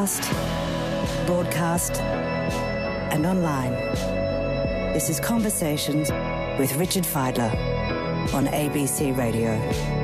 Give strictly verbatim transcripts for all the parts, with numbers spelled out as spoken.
Broadcast and online. This is Conversations with Richard Fidler on A B C Radio.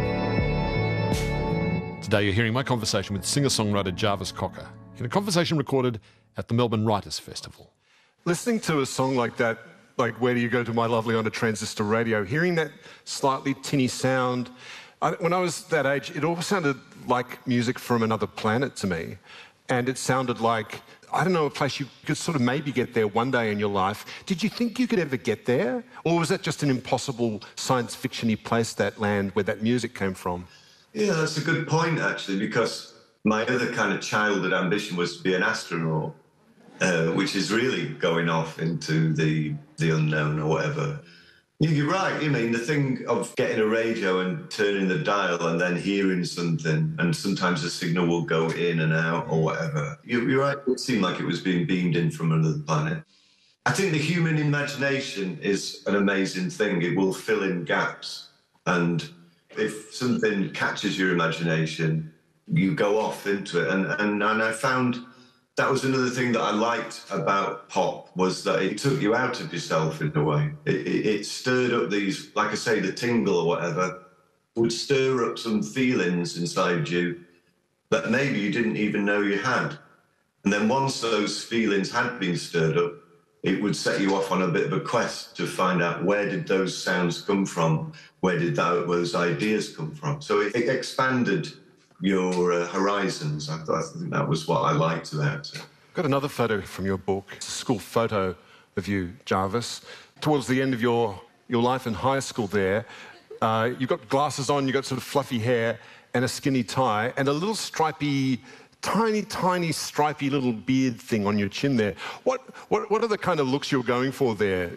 Today you're hearing my conversation with singer-songwriter Jarvis Cocker in a conversation recorded at the Melbourne Writers' Festival. Listening to a song like that, like Where Do You Go to My Lovely on a transistor radio, hearing that slightly tinny sound, I, when I was that age, it all sounded like music from another planet to me. And it sounded like, I don't know, a place you could sort of maybe get there one day in your life. Did you think you could ever get there? Or was that just an impossible science fiction-y place, that land where that music came from? Yeah, that's a good point, actually, because my other kind of childhood ambition was to be an astronaut, uh, which is really going off into the, the unknown or whatever. You're right. I mean, the thing of getting a radio and turning the dial and then hearing something, and sometimes the signal will go in and out or whatever. You're right. It seemed like it was being beamed in from another planet. I think the human imagination is an amazing thing. It will fill in gaps. And if something catches your imagination, you go off into it. And, and, and I found that was another thing that I liked about pop, was that it took you out of yourself in a way. It, it, it stirred up these, like I say, the tingle or whatever, would stir up some feelings inside you that maybe you didn't even know you had. And then once those feelings had been stirred up, it would set you off on a bit of a quest to find out, where did those sounds come from? Where did that, those ideas come from? So it, it expanded your uh, horizons. I, thought, I think that was what I liked about it. I've got another photo from your book. It's a school photo of you, Jarvis. Towards the end of your, your life in high school there, uh, you've got glasses on, you've got sort of fluffy hair and a skinny tie and a little stripy, tiny, tiny stripy little beard thing on your chin there. What, what, what are the kind of looks you're going for there?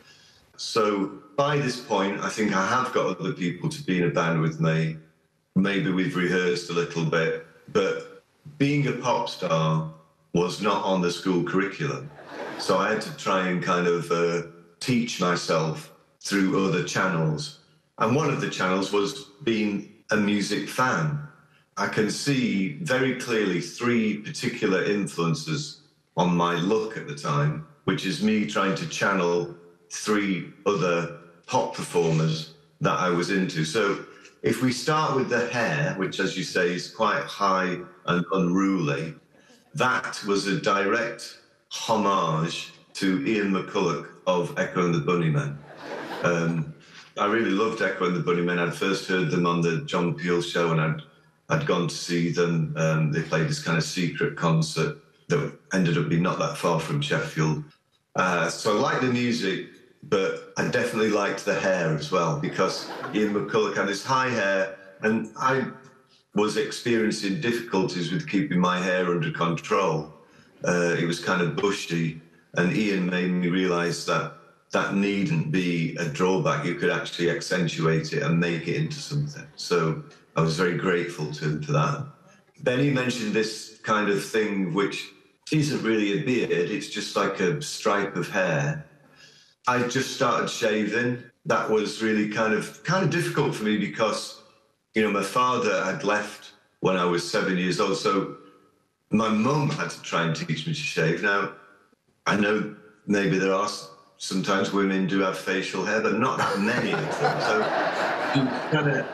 So by this point, I think I have got other people to be in a band with me. Maybe we've rehearsed a little bit, but being a pop star was not on the school curriculum. So I had to try and kind of uh, teach myself through other channels. And one of the channels was being a music fan. I can see very clearly three particular influences on my look at the time, which is me trying to channel three other pop performers that I was into. So if we start with the hair, which, as you say, is quite high and unruly, that was a direct homage to Ian McCulloch of Echo and the Bunnymen. Um, I really loved Echo and the Bunnymen. I'd first heard them on the John Peel show, and I'd, I'd gone to see them. Um, they played this kind of secret concert that ended up being not that far from Sheffield. Uh, so I liked the music, but I definitely liked the hair as well, because Ian McCulloch had this high hair, and I was experiencing difficulties with keeping my hair under control. Uh, it was kind of bushy, and Ian made me realise that that needn't be a drawback. You could actually accentuate it and make it into something. So I was very grateful to him for that. Then he mentioned this kind of thing, which isn't really a beard, it's just like a stripe of hair. I just started shaving. That was really kind of kind of difficult for me because, you know, my father had left when I was seven years old, so my mum had to try and teach me to shave. Now, I know maybe there are sometimes women do have facial hair, but not that many of them. So she was, kind of,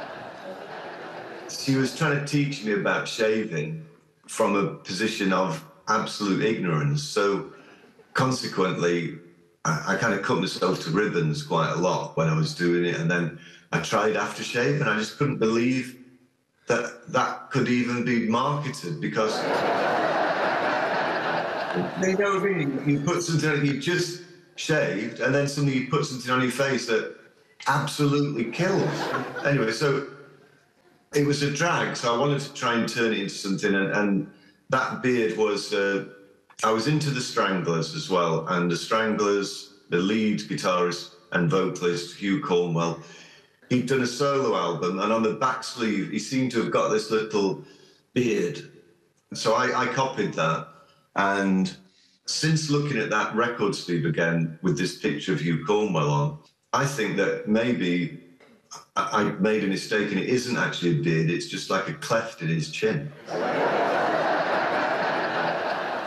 she was trying to teach me about shaving from a position of absolute ignorance. So consequently, I kind of cut myself to ribbons quite a lot when I was doing it. And then I tried aftershave, and I just couldn't believe that that could even be marketed, because you know what I mean? You put something on, you just shaved, and then suddenly you put something on your face that absolutely kills. Anyway, so it was a drag. So I wanted to try and turn it into something. And, and that beard was... Uh, I was into the Stranglers as well, and the Stranglers, the lead guitarist and vocalist, Hugh Cornwell, he'd done a solo album, and on the back sleeve, he seemed to have got this little beard. So I, I copied that, and since looking at that record sleeve again with this picture of Hugh Cornwell on, I think that maybe I, I made a mistake, and it isn't actually a beard, it's just like a cleft in his chin.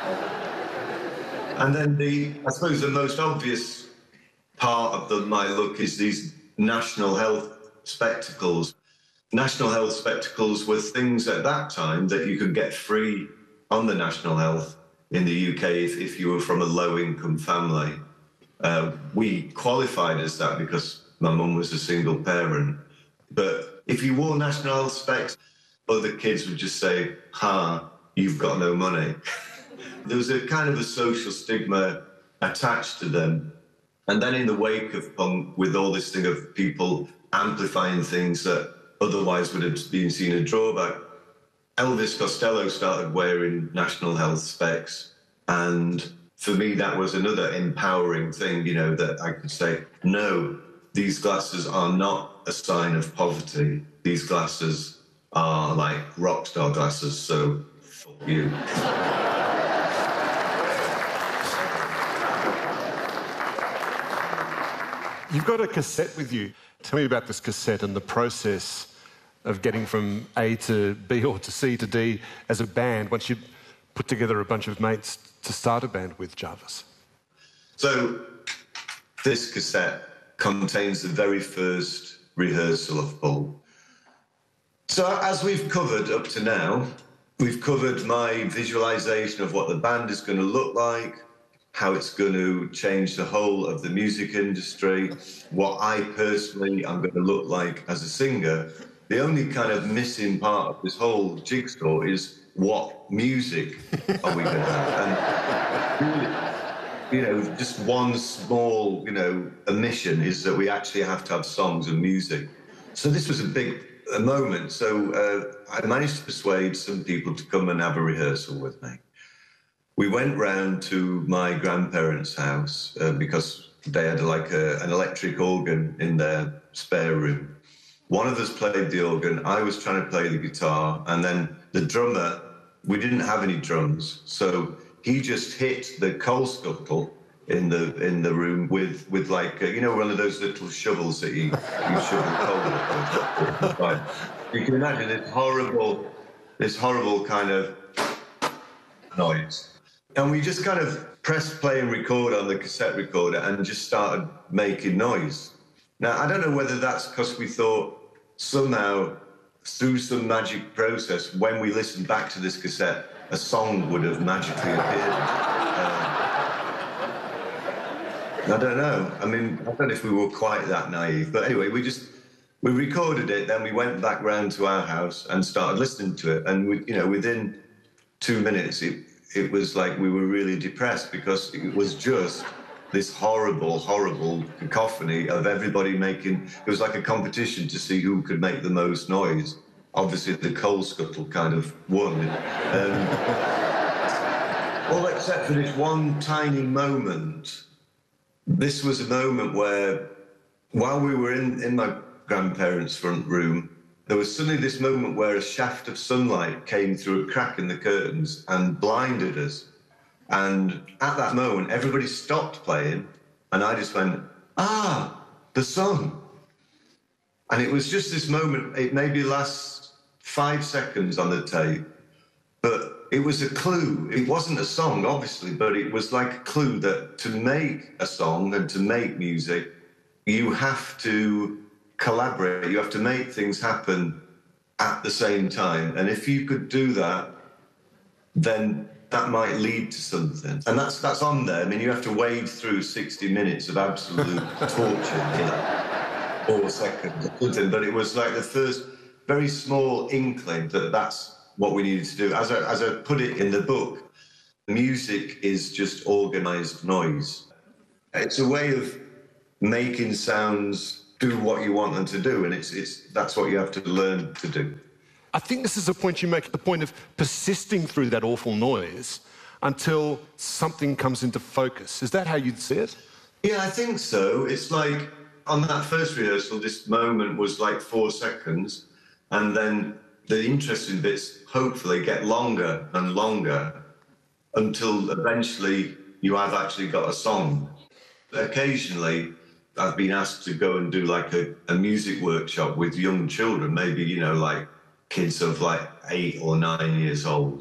And then the, I suppose the most obvious part of the, my look is these national health spectacles. National health spectacles were things at that time that you could get free on the National Health in the U K if, if you were from a low-income family. Uh, we qualified as that because my mum was a single parent. But if you wore National Health specs, other kids would just say, ha, you've got no money. There was a kind of a social stigma attached to them. And then in the wake of punk, with all this thing of people amplifying things that otherwise would have been seen a drawback, Elvis Costello started wearing National Health specs. And for me, that was another empowering thing, you know, that I could say, no, these glasses are not a sign of poverty. These glasses are like rock star glasses, so fuck you. You've got a cassette with you. Tell me about this cassette and the process of getting from A to B or to C to D as a band once you put together a bunch of mates to start a band with Jarvis. So this cassette contains the very first rehearsal of Pull. So as we've covered up to now, we've covered my visualization of what the band is going to look like, how it's going to change the whole of the music industry, what I personally am going to look like as a singer. The only kind of missing part of this whole jigsaw is what music are we going to have? And, you know, just one small, you know, omission is that we actually have to have songs and music. So this was a big a moment. So uh, I managed to persuade some people to come and have a rehearsal with me. We went round to my grandparents' house uh, because they had like a, an electric organ in their spare room. One of us played the organ, I was trying to play the guitar, and then the drummer, we didn't have any drums, so he just hit the coal scuttle in the in the room with with like, uh, you know, one of those little shovels that you, you shovel coal with. Right. You can imagine this horrible, this horrible kind of noise. And we just kind of pressed play and record on the cassette recorder and just started making noise. Now, I don't know whether that's because we thought somehow, through some magic process, when we listened back to this cassette, a song would have magically appeared. Um, I don't know. I mean, I don't know if we were quite that naive. But anyway, we just, we recorded it, then we went back round to our house and started listening to it. And, we, you know, within two minutes, it, it was like we were really depressed because it was just this horrible, horrible cacophony of everybody making... It was like a competition to see who could make the most noise. Obviously, the coal scuttle kind of won. Um, all except for this one tiny moment. This was a moment where, while we were in, in my grandparents' front room, there was suddenly this moment where a shaft of sunlight came through a crack in the curtains and blinded us. And at that moment, everybody stopped playing, and I just went, ah, the sun. And it was just this moment, it maybe lasts five seconds on the tape, but it was a clue. It wasn't a song, obviously, but it was like a clue that to make a song and to make music, you have to collaborate, you have to make things happen at the same time. And if you could do that, then that might lead to something. And that's that's on there. I mean, you have to wade through sixty minutes of absolute torture, you know, four seconds or something. But it was like the first very small inkling that that's what we needed to do. As I, as I put it in the book, music is just organised noise. It's a way of making sounds do what you want them to do, and it's it's that's what you have to learn to do. I think this is a point you make, the point of persisting through that awful noise until something comes into focus. Is that how you'd see it? Yeah, I think so. It's like on that first rehearsal, this moment was like four seconds, and then the interesting bits hopefully get longer and longer until eventually you have actually got a song. Occasionally, I've been asked to go and do like a, a music workshop with young children, maybe, you know, like kids of like eight or nine years old.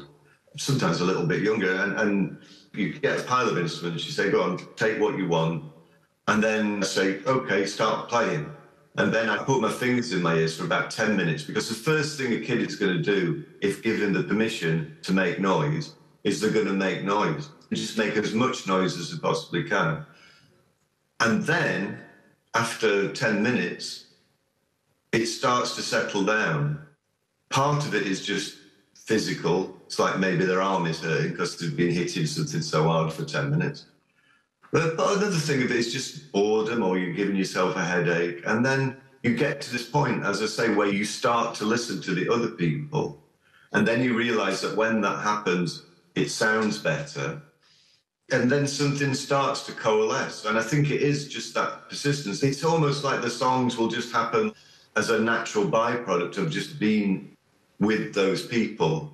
sometimes a little bit younger, and, and you get a pile of instruments, you say, go on, take what you want, and then say, okay, start playing. And then I put my fingers in my ears for about ten minutes, because the first thing a kid is going to do, if given the permission to make noise, is they're going to make noise. Just make as much noise as they possibly can. And then, after ten minutes, it starts to settle down. Part of it is just physical. It's like maybe their arm is hurting because they've been hitting something so hard for ten minutes. But, but another thing of it is just boredom, or you're giving yourself a headache. And then you get to this point, as I say, where you start to listen to the other people. And then you realise that when that happens, it sounds better. And then something starts to coalesce. And I think it is just that persistence. It's almost like the songs will just happen as a natural byproduct of just being with those people.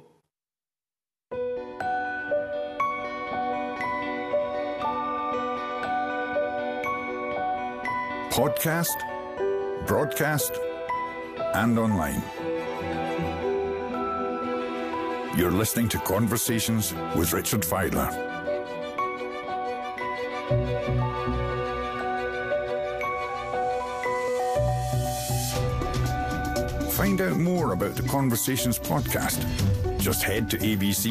Podcast, broadcast, and online. You're listening to Conversations with Richard Fidler. Find out more about the Conversations podcast. Just head to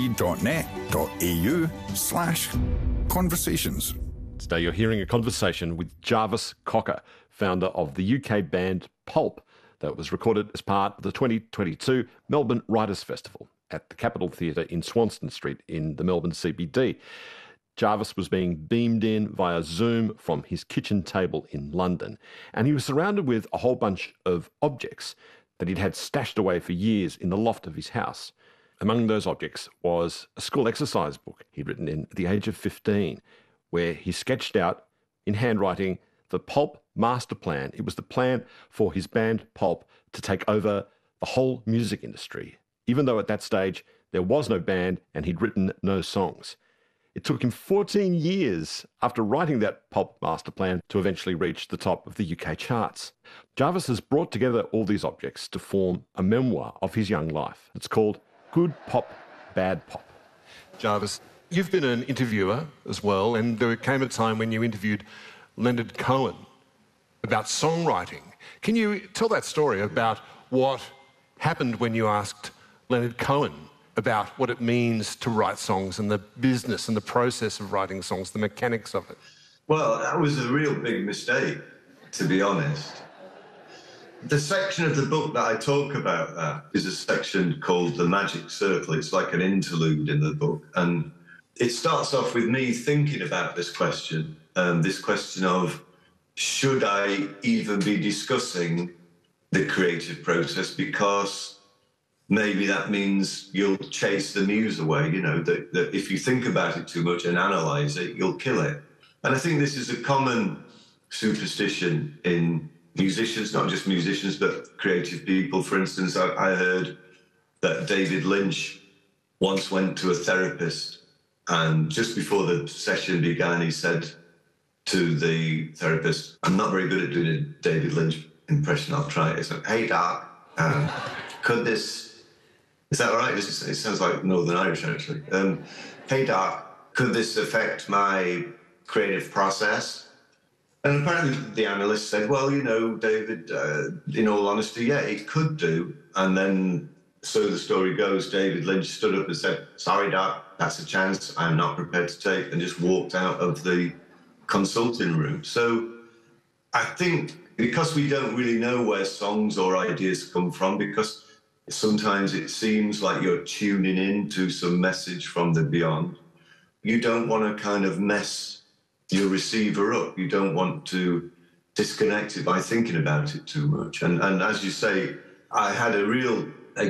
abc.net.au slash conversations. Today you're hearing a conversation with Jarvis Cocker, founder of the U K band Pulp, that was recorded as part of the twenty twenty-two Melbourne Writers' Festival at the Capitol Theatre in Swanston Street in the Melbourne C B D. Jarvis was being beamed in via Zoom from his kitchen table in London, and he was surrounded with a whole bunch of objects that he'd had stashed away for years in the loft of his house. Among those objects was a school exercise book he'd written in at the age of fifteen, where he sketched out in handwriting the Pulp master plan. It was the plan for his band Pulp to take over the whole music industry, even though at that stage there was no band and he'd written no songs. It took him fourteen years after writing that Pulp master plan to eventually reach the top of the U K charts. Jarvis has brought together all these objects to form a memoir of his young life. It's called Good Pop, Bad Pop. Jarvis, you've been an interviewer as well, and there came a time when you interviewed Leonard Cohen about songwriting. Can you tell that story about what happened when you asked Leonard Cohen about what it means to write songs and the business and the process of writing songs, the mechanics of it? Well, that was a real big mistake, to be honest. The section of the book that I talk about that is a section called The Magic Circle. It's like an interlude in the book. And it starts off with me thinking about this question, um, this question of, should I even be discussing the creative process? Because maybe that means you'll chase the muse away, you know, that, that if you think about it too much and analyse it, you'll kill it. And I think this is a common superstition in musicians, not just musicians, but creative people. For instance, I, I heard that David Lynch once went to a therapist, and just before the session began, he said to the therapist, I'm not very good at doing a David Lynch impression, I'll try it. He said, hey, Doc, um, could this, is that all right? It sounds like Northern Irish, actually. Um, hey, Doc, could this affect my creative process? And apparently the analyst said, well, you know, David, uh, in all honesty, yeah, it could do. And then, so the story goes, David Lynch stood up and said, sorry, Doc, that's a chance I'm not prepared to take, and just walked out of the consulting room. So I think because we don't really know where songs or ideas come from, because sometimes it seems like you're tuning in to some message from the beyond, you don't want to kind of mess your receiver up. You don't want to disconnect it by thinking about it too much. And, and as you say, I had a real